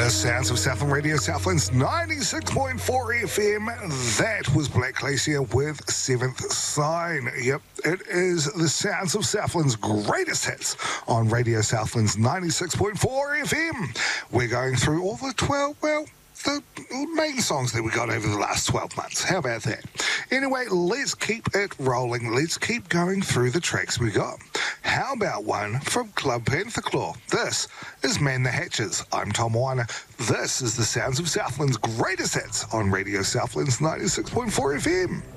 The sounds of Southland Radio, Southland's 96.4 FM. That was Black Glacier with Seventh Sign. Yep, it is the sounds of Southland's greatest hits on Radio Southland's 96.4 FM. We're going through all the the main songs that we got over the last 12 months. How about that? Anyway, let's keep it rolling. Let's keep going through the tracks we got. How about one from Club Panther Claw? This is Man the Hatches. I'm Tom Weiner. This is the sounds of Southland's greatest hits on Radio Southland's 96.4 FM.